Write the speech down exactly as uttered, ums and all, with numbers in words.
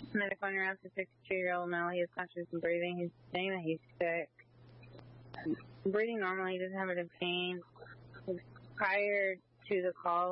Medical interrupt to sixty-two-year-old male. He is conscious and breathing. He's saying that he's sick. Breathing normally. He doesn't have any pain. Prior to the call,